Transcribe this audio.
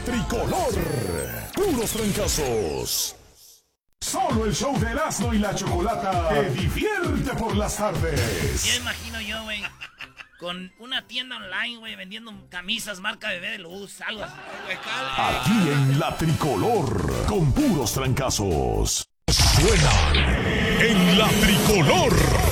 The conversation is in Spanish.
tricolor. Puros trancazos. Solo el show de Erasmo y la Chocolata te divierte por las tardes. Ya imagino yo, güey, con una tienda online, güey, vendiendo camisas marca Bebé de Luz, algo así. Aquí en la tricolor, con puros trancazos. Suenan en la tricolor.